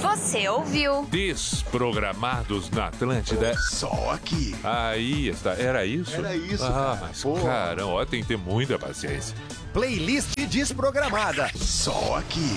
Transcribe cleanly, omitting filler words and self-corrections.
Você ouviu? Desprogramados na Atlântida. Só aqui. Aí está. Era isso? Era isso, Ah, cara. mas Pô. caramba, ó, tem que ter muita paciência. Playlist desprogramada. Só aqui.